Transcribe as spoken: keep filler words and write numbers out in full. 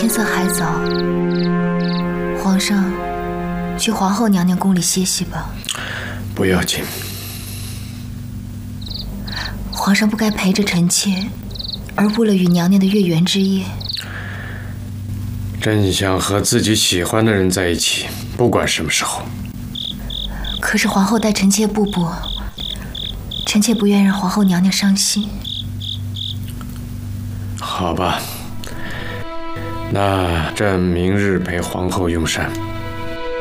天色还早，皇上去皇后娘娘宫里歇息吧。 不要紧。 皇上不该陪着臣妾，而误了与娘娘的月圆之夜。 朕想和自己喜欢的人在一起，不管什么时候。 可是皇后待臣妾不薄，臣妾不愿让皇后娘娘伤心。 好吧，那朕明日陪皇后用膳。